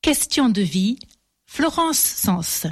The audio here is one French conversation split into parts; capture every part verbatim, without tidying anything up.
Question de vie, Florence Sens.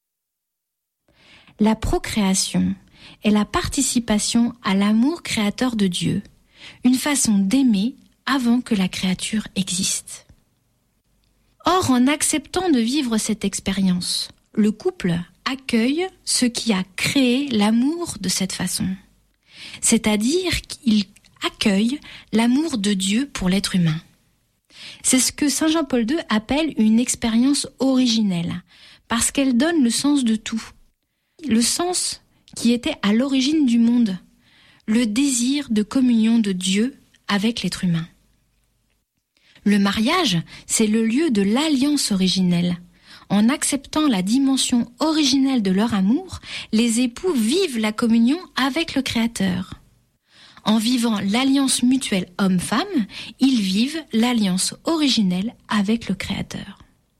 La procréation est la participation à l'amour créateur de Dieu, une façon d'aimer avant que la créature existe. Or, en acceptant de vivre cette expérience, le couple accueille ce qui a créé l'amour de cette façon. C'est-à-dire qu'il accueille l'amour de Dieu pour l'être humain. C'est ce que saint Jean-Paul deux appelle une expérience originelle, parce qu'elle donne le sens de tout. Le sens qui était à l'origine du monde, le désir de communion de Dieu avec l'être humain. Le mariage, c'est le lieu de l'alliance originelle. En acceptant la dimension originelle de leur amour, les époux vivent la communion avec le Créateur. En vivant l'alliance mutuelle homme-femme, ils vivent l'alliance originelle avec le Créateur.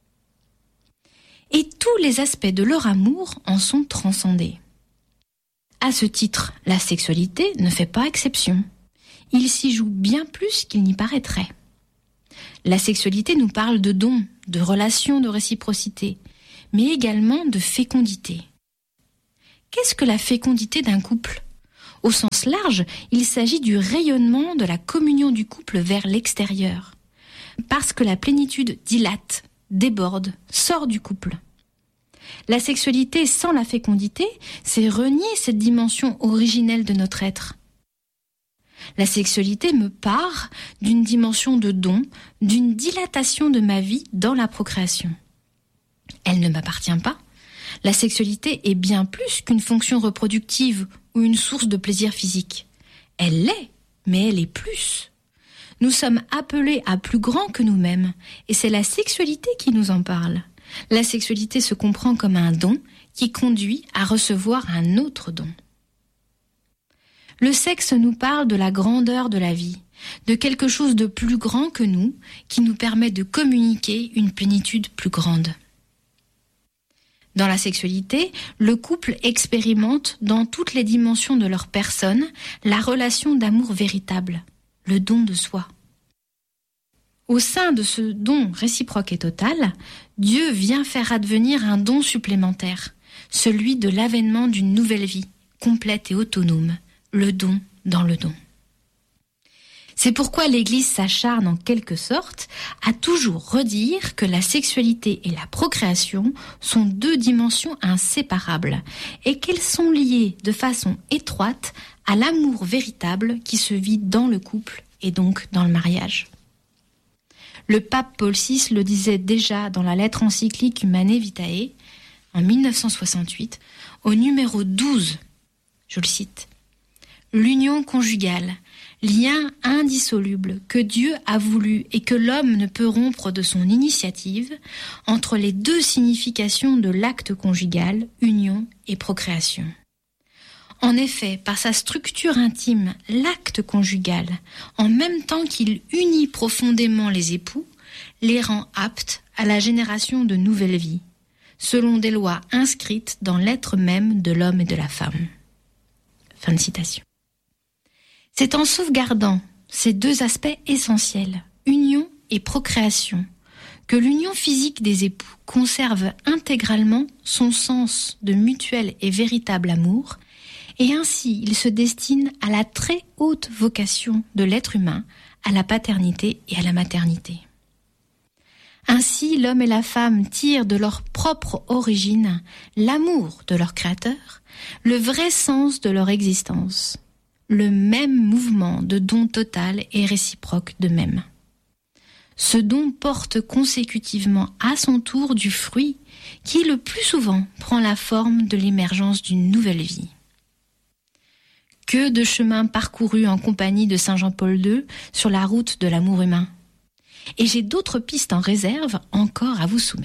Et tous les aspects de leur amour en sont transcendés. À ce titre, la sexualité ne fait pas exception. Il s'y joue bien plus qu'il n'y paraîtrait. La sexualité nous parle de dons, de relations de réciprocité, mais également de fécondité. Qu'est-ce que la fécondité d'un couple ? Au sens large, il s'agit du rayonnement de la communion du couple vers l'extérieur. Parce que la plénitude dilate, déborde, sort du couple. La sexualité sans la fécondité, c'est renier cette dimension originelle de notre être. La sexualité me part d'une dimension de don, d'une dilatation de ma vie dans la procréation. Elle ne m'appartient pas. La sexualité est bien plus qu'une fonction reproductive ou une source de plaisir physique. Elle l'est, mais elle est plus. Nous sommes appelés à plus grand que nous-mêmes, et c'est la sexualité qui nous en parle. La sexualité se comprend comme un don qui conduit à recevoir un autre don. Le sexe nous parle de la grandeur de la vie, de quelque chose de plus grand que nous, qui nous permet de communiquer une plénitude plus grande. Dans la sexualité, le couple expérimente dans toutes les dimensions de leur personne la relation d'amour véritable, le don de soi. Au sein de ce don réciproque et total, Dieu vient faire advenir un don supplémentaire, celui de l'avènement d'une nouvelle vie, complète et autonome, le don dans le don. C'est pourquoi l'Église s'acharne en quelque sorte à toujours redire que la sexualité et la procréation sont deux dimensions inséparables et qu'elles sont liées de façon étroite à l'amour véritable qui se vit dans le couple et donc dans le mariage. Le pape Paul six le disait déjà dans la lettre encyclique Humanae Vitae en dix-neuf cent soixante-huit au numéro douze, je le cite. L'union conjugale, lien indissoluble que Dieu a voulu et que l'homme ne peut rompre de son initiative, entre les deux significations de l'acte conjugal, union et procréation. En effet, par sa structure intime, l'acte conjugal, en même temps qu'il unit profondément les époux, les rend aptes à la génération de nouvelles vies, selon des lois inscrites dans l'être même de l'homme et de la femme. Fin de citation. C'est en sauvegardant ces deux aspects essentiels, union et procréation, que l'union physique des époux conserve intégralement son sens de mutuel et véritable amour, et ainsi ils se destinent à la très haute vocation de l'être humain, à la paternité et à la maternité. Ainsi, l'homme et la femme tirent de leur propre origine l'amour de leur Créateur, le vrai sens de leur existence, le même mouvement de don total et réciproque de même. Ce don porte consécutivement à son tour du fruit qui le plus souvent prend la forme de l'émergence d'une nouvelle vie. Que de chemins parcourus en compagnie de saint Jean-Paul deux sur la route de l'amour humain. Et j'ai d'autres pistes en réserve encore à vous soumettre.